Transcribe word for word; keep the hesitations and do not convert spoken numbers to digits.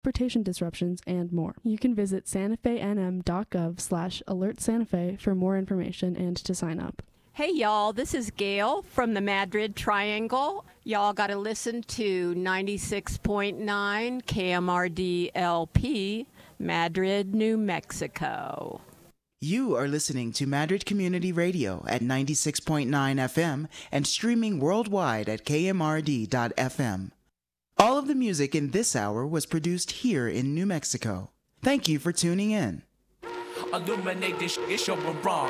transportation disruptions, and more. You can visit santafenm.gov slash alert Santa Fe for more information and to sign up. Hey, y'all, this is Gail from the Madrid Triangle. Y'all got to listen to ninety-six point nine K M R D L P, Madrid, New Mexico. You are listening to Madrid Community Radio at ninety-six point nine F M and streaming worldwide at K M R D dot F M. All of the music in this hour was produced here in New Mexico. Thank you for tuning in. Illuminate this, it's your wrong.